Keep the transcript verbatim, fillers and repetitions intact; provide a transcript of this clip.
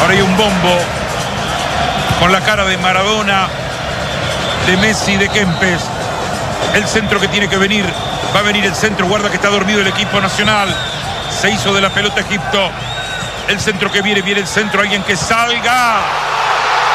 Ahora hay un bombo con la cara de Maradona, de Messi, de Kempes. El centro que tiene que venir. Va a venir el centro. Guarda que está dormido el equipo nacional. Se hizo de la pelota Egipto. El centro que viene, viene el centro. Alguien que salga.